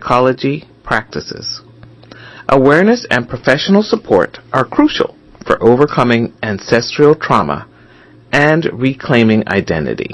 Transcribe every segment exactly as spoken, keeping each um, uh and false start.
psychology practices. Awareness and professional support are crucial for overcoming ancestral trauma and reclaiming identity.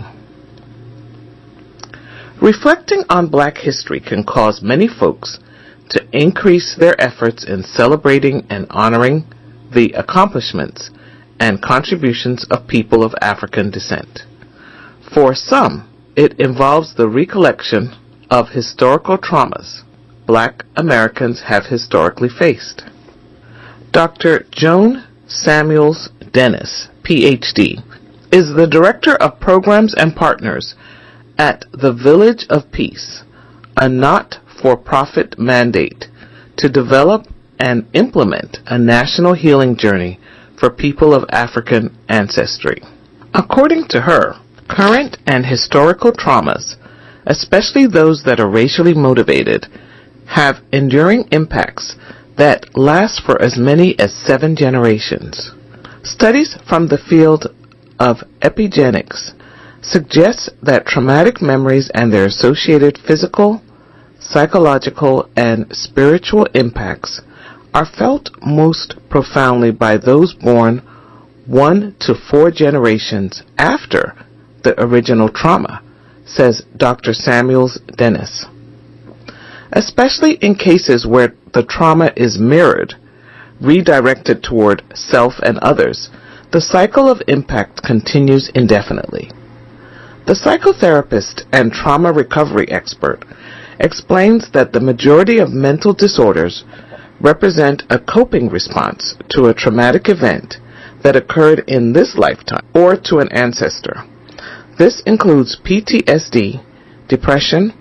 Reflecting on Black history can cause many folks to increase their efforts in celebrating and honoring the accomplishments and contributions of people of African descent. For some, it involves the recollection of historical traumas Black Americans have historically faced. Doctor Joan Samuels Dennis, P H D, is the Director of Programs and Partners at the Village of Peace, a not-for-profit mandate to develop and implement a national healing journey for people of African ancestry. According to her, current and historical traumas, especially those that are racially motivated, have enduring impacts that last for as many as seven generations. Studies from the field of epigenetics suggest that traumatic memories and their associated physical, psychological, and spiritual impacts are felt most profoundly by those born one to four generations after the original trauma, says Doctor Samuels Dennis. Especially in cases where the trauma is mirrored, redirected toward self and others, the cycle of impact continues indefinitely. The psychotherapist and trauma recovery expert explains that the majority of mental disorders represent a coping response to a traumatic event that occurred in this lifetime or to an ancestor. This includes P T S D, depression,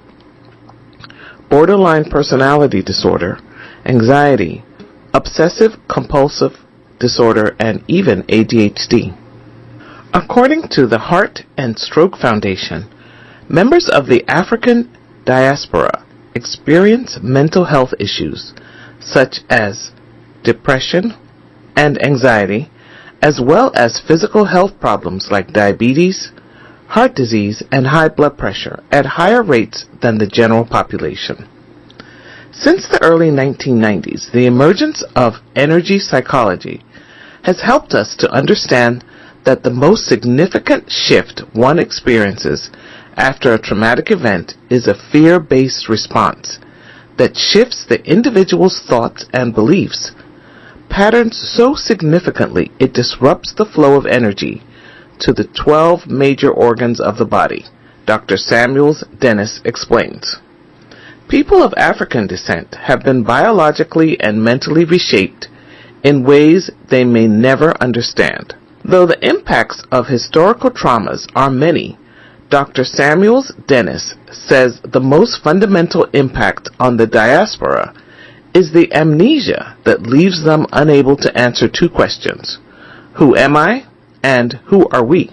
borderline personality disorder, anxiety, obsessive-compulsive disorder, and even A D H D. According to the Heart and Stroke Foundation, members of the African diaspora experience mental health issues such as depression and anxiety, as well as physical health problems like diabetes, heart disease, and high blood pressure at higher rates than the general population. Since the early nineteen nineties, the emergence of energy psychology has helped us to understand that the most significant shift one experiences after a traumatic event is a fear-based response that shifts the individual's thoughts and beliefs patterns so significantly it disrupts the flow of energy to the twelve major organs of the body, Doctor Samuels Dennis explains. People of African descent have been biologically and mentally reshaped in ways they may never understand. Though the impacts of historical traumas are many, Doctor Samuels Dennis says the most fundamental impact on the diaspora is the amnesia that leaves them unable to answer two questions: who am I and who are we?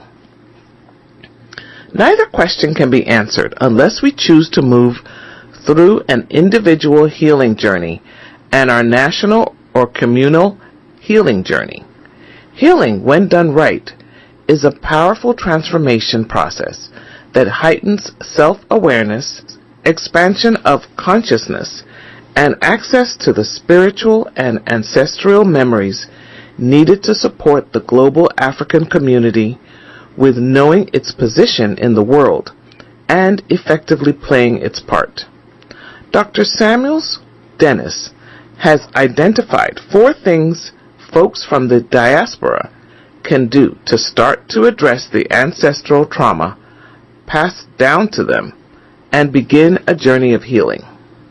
Neither question can be answered unless we choose to move through an individual healing journey and our national or communal healing journey. Healing, when done right, is a powerful transformation process that heightens self-awareness, expansion of consciousness, and access to the spiritual and ancestral memories needed to support the global African community with knowing its position in the world and effectively playing its part. Doctor Samuels Dennis has identified four things folks from the diaspora can do to start to address the ancestral trauma passed down to them and begin a journey of healing.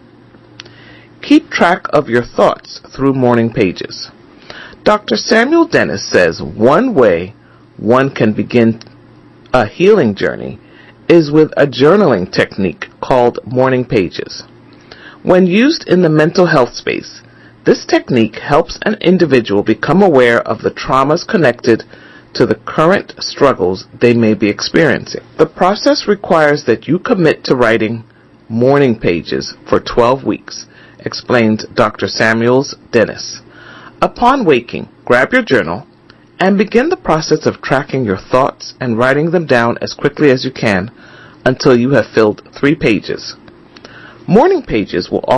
Keep track of your thoughts through morning pages. Doctor Samuel Dennis says one way one can begin a healing journey is with a journaling technique called morning pages. When used in the mental health space, this technique helps an individual become aware of the traumas connected to the current struggles they may be experiencing. The process requires that you commit to writing morning pages for twelve weeks, explains Doctor Samuels Dennis. Upon waking, grab your journal and begin the process of tracking your thoughts and writing them down as quickly as you can until you have filled three pages. Morning pages will